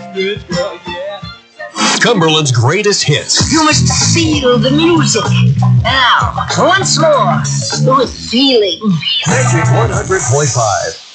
Good girl, yeah. Cumberland's greatest hits. You must feel the music. Now, once more, with feeling. Magic 100.5.